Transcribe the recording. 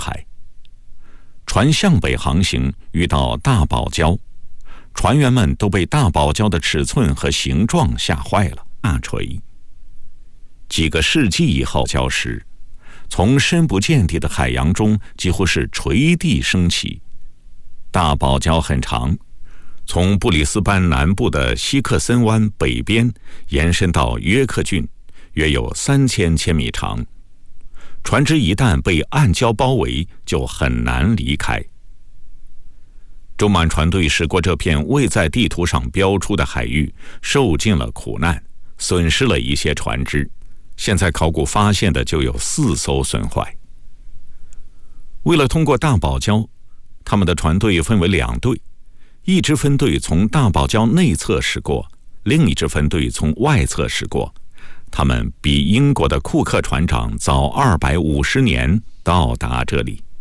海。船向北航行，遇到大堡礁，船员们都被大堡礁的尺寸和形状吓坏了，大锤。几个世纪以后，礁石从深不见底的海洋中几乎是垂地升起。大堡礁很长，从布里斯班南部的希克森湾北边延伸到约克郡，约有3000千米长。船只一旦被暗礁包围，就很难离开。中满船队驶过这片未在地图上标出的海域，受尽了苦难，损失了一些船只。现在考古发现的就有4艘损坏。为了通过大堡礁，他们的船队分为2队，一支分队从大堡礁内侧驶过，另一支分队从外侧驶过。他们比英国的库克船长早250年到达这里。